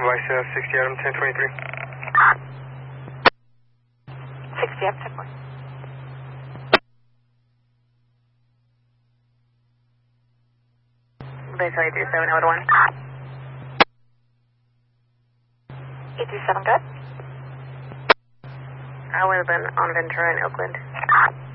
advice 60 Adam 1023. 60 Adam 1023. Base 837, out 1. 837, good. I would have been on Ventura in Oakland.